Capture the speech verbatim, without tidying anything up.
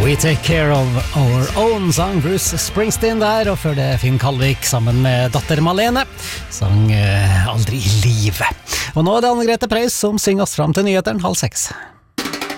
We take care of our own, sang Bruce Springsteen der, og før det Finn Kalvik sammen med datter Malene, sang uh, Aldri i livet. Og nå er det Anne Grete Preus som synger oss frem til nyheteren halv seks.